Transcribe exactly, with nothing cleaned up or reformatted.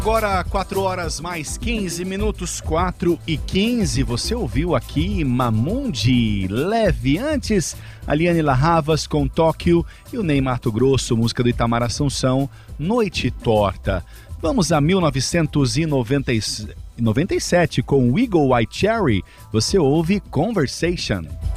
Agora, quatro horas mais quinze minutos, quatro e quinze. Você ouviu aqui Mamundi, Leve. Antes, a Liane Larravas com Tóquio e o Ney Matogrosso, música do Itamar Assunção, Noite Torta. Vamos a mil novecentos e noventa e sete com Eagle Eye Cherry. Você ouve Conversation.